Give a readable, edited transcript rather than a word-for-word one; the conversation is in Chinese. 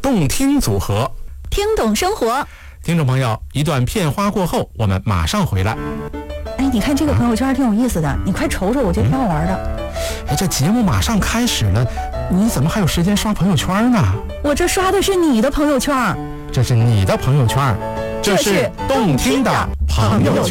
动听组合， 听懂生活。 听众朋友，一段片花过后，我们马上回来。 哎，你看这个朋友圈还挺有意思的，你快瞅瞅，我觉得挺好玩的。 哎，这节目马上开始了，你怎么还有时间刷朋友圈呢？ 我这刷的是你的朋友圈。 这是你的朋友圈，这是动听的朋友圈。